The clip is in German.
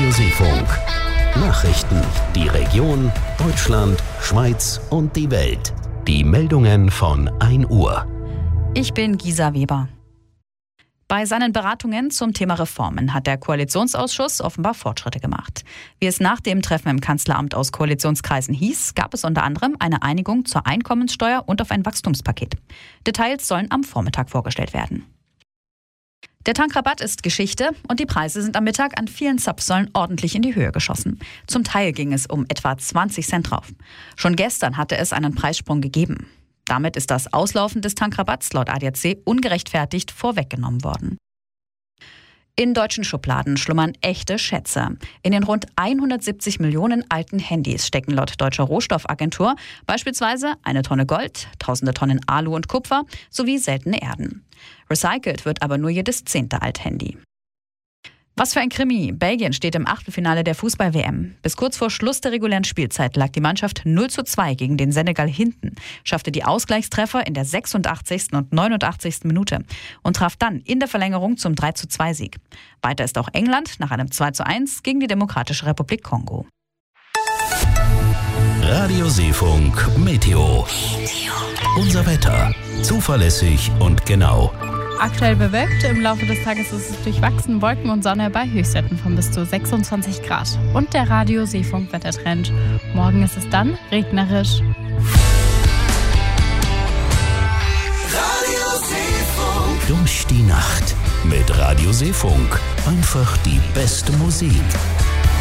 Radio Seefunk. Nachrichten, die Region, Deutschland, Schweiz und die Welt. Die Meldungen von 1 Uhr. Ich bin Gisa Weber. Bei seinen Beratungen zum Thema Reformen hat der Koalitionsausschuss offenbar Fortschritte gemacht. Wie es nach dem Treffen im Kanzleramt aus Koalitionskreisen hieß, gab es unter anderem eine Einigung zur Einkommenssteuer und auf ein Wachstumspaket. Details sollen am Vormittag vorgestellt werden. Der Tankrabatt ist Geschichte und die Preise sind am Mittag an vielen Zapfsäulen ordentlich in die Höhe geschossen. Zum Teil ging es um etwa 20 Cent drauf. Schon gestern hatte es einen Preissprung gegeben. Damit ist das Auslaufen des Tankrabatts laut ADAC ungerechtfertigt vorweggenommen worden. In deutschen Schubladen schlummern echte Schätze. In den rund 170 Millionen alten Handys stecken laut Deutscher Rohstoffagentur beispielsweise 1 Tonne Gold, tausende Tonnen Alu und Kupfer sowie seltene Erden. Recycelt wird aber nur jedes 10. Althandy. Was für ein Krimi. Belgien steht im Achtelfinale der Fußball-WM. Bis kurz vor Schluss der regulären Spielzeit lag die Mannschaft 0:2 gegen den Senegal hinten, schaffte die Ausgleichstreffer in der 86. und 89. Minute und traf dann in der Verlängerung zum 3:2-Sieg. Weiter ist auch England nach einem 2:1 gegen die Demokratische Republik Kongo. Radio Seefunk Meteo. Unser Wetter. Zuverlässig und genau. Aktuell bewölkt, im Laufe des Tages ist es durchwachsen, Wolken und Sonne bei Höchstwerten von bis zu 26 Grad. Und der Radio Seefunk Wettertrend. Morgen ist es dann regnerisch. Radio Seefunk. Durch die Nacht mit Radio Seefunk. Einfach die beste Musik.